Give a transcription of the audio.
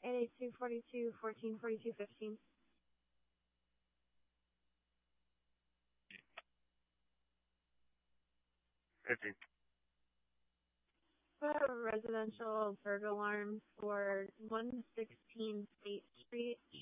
88242 1442 15. 15. Residential burglar alarm for 116 State Street.